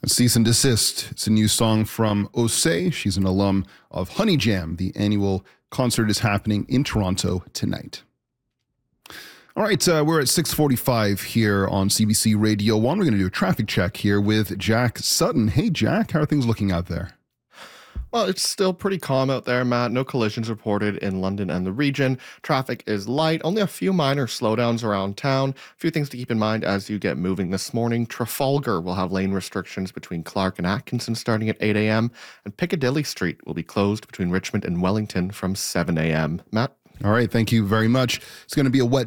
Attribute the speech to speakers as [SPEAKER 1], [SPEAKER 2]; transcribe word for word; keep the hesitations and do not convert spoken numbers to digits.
[SPEAKER 1] Cease and Desist. It's a new song from Osei. She's an alum of Honey Jam. The annual concert is happening in Toronto tonight. All right, uh, we're at six forty-five here on C B C Radio one. We're going to do a traffic check here with Jack Sutton. Hey, Jack, how are things looking out there?
[SPEAKER 2] Well, it's still pretty calm out there, Matt. No collisions reported in London and the region. Traffic is light. Only a few minor slowdowns around town. A few things to keep in mind as you get moving this morning. Trafalgar will have lane restrictions between Clark and Atkinson starting at eight a.m. And Piccadilly Street will be closed between Richmond and Wellington from seven a.m. Matt?
[SPEAKER 1] All right, thank you very much. It's going to be a wet